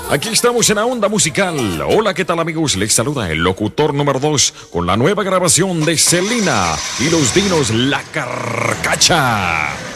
Aquí estamos en la onda musical. Hola, ¿qué tal, amigos? Les saluda el locutor número 2 con la nueva grabación de Selena y los Dinos La Carcacha.